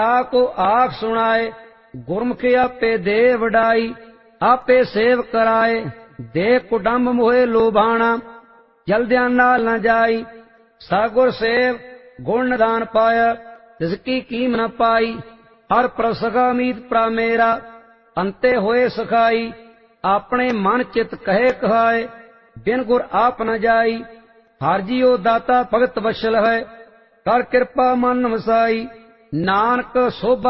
को आख सुनाए, गुरमुख आपे दे वडाई, आपे सेव कराए, दे कुडम्ब मोहे लोभाणा, जल्द्या नाल न जाई। सागुर सेव गुण निदान पाया, तिसकी कीम न पाई। हर प्रसगा मीत प्रा मेरा, अंते होए सखाई। अपने मन चित कहे कहाए, बिन गुर आप न जाई। हर जियो दाता भगत वशल है, कर कृपा मन वसाई। नानक शोभा